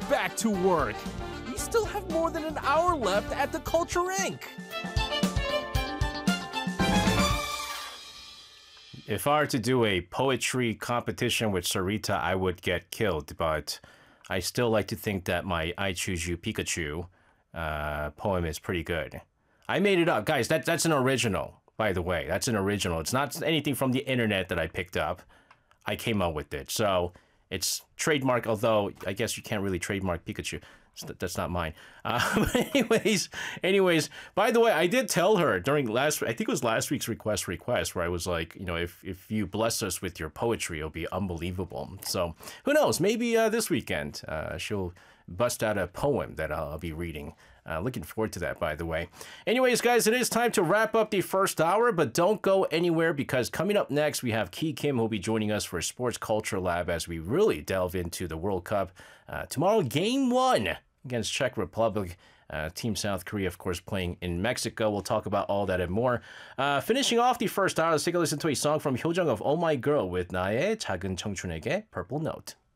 back to work. We still have more than an hour left at the Culture Inc. If I were to do a poetry competition with Sarita, I would get killed, but I still like to think that my I Choose You Pikachu poem is pretty good. I made it up. Guys, that's an original, by the way. That's an original. It's not anything from the internet that I picked up. I came up with it. So it's trademark, although I guess you can't really trademark Pikachu. That's not mine. But anyways, by the way, I did tell her during I think it was last week's request, where I was like, you know, if you bless us with your poetry, it'll be unbelievable. So who knows? Maybe this weekend she'll bust out a poem that I'll be reading. Looking forward to that, by the way. Anyways, guys, it is time to wrap up the first hour, but don't go anywhere because coming up next, we have Ki Kim who will be joining us for Sports Culture Lab as we really delve into the World Cup. Tomorrow, Game 1 against Czech Republic. Team South Korea, of course, playing in Mexico. We'll talk about all that and more. Finishing off the first hour, let's take a listen to a song from Hyojung of Oh My Girl with 나의 작은 청춘에게 Purple Note.